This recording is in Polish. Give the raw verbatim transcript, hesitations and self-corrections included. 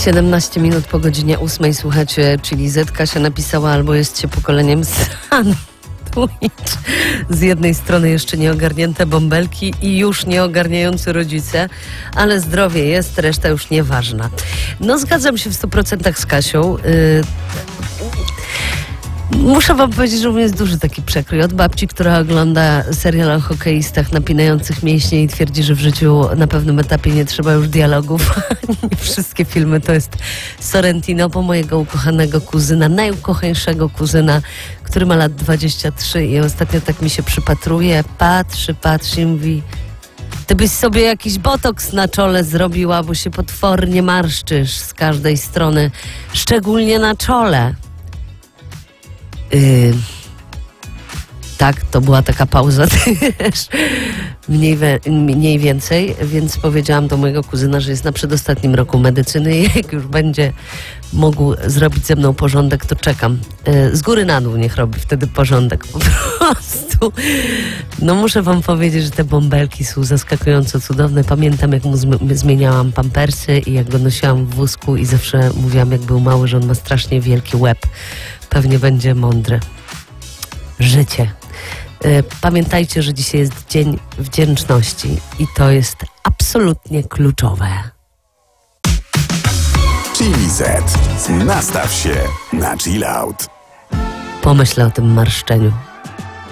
siedemnaście minut po godzinie ósmej, słuchacie, czyli Zetka się napisała, albo jest się pokoleniem sandwich. Z jednej strony jeszcze nieogarnięte bąbelki i już nieogarniający rodzice, ale zdrowie jest, reszta już nieważna. No zgadzam się w stu procentach z Kasią. Yy, Muszę wam powiedzieć, że u mnie jest duży taki przekrój. Od babci, która ogląda serial o hokeistach napinających mięśnie i twierdzi, że w życiu na pewnym etapie nie trzeba już dialogów. Nie wszystkie filmy to jest Sorrentino, po mojego ukochanego kuzyna, najukochańszego kuzyna, który ma lat dwadzieścia trzy i ostatnio tak mi się przypatruje, patrzy, patrzy i mówi: ty byś sobie jakiś botoks na czole zrobiła, bo się potwornie marszczysz z każdej strony, szczególnie na czole. Yy, tak, to była taka pauza też, mniej, we, mniej więcej, więc powiedziałam do mojego kuzyna, że jest na przedostatnim roku medycyny i jak już będzie mógł zrobić ze mną porządek, to czekam. Yy, z góry na dół niech robi wtedy porządek po prostu. No muszę wam powiedzieć, że te bąbelki są zaskakująco cudowne. Pamiętam, jak mu zmieniałam pampersy i jak go nosiłam w wózku i zawsze mówiłam, jak był mały, że on ma strasznie wielki łeb. Pewnie będzie mądry. Życie. Pamiętajcie, że dzisiaj jest Dzień Wdzięczności i to jest absolutnie kluczowe. Chili Z. Nastaw się na chill out. Pomyśl o tym marszczeniu.